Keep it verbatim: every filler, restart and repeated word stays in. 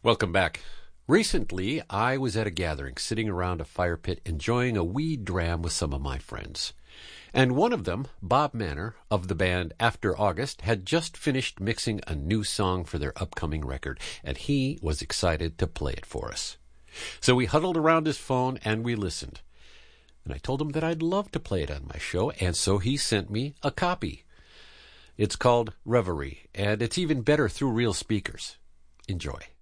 Welcome back. Recently, I was at a gathering, sitting around a fire pit, enjoying a wee dram with some of my friends. And one of them, Bob Manor, of the band After August, had just finished mixing a new song for their upcoming record, and he was excited to play it for us. So we huddled around his phone and we listened. And I told him that I'd love to play it on my show, and so he sent me a copy. It's called Reverie, and it's even better through real speakers. Enjoy.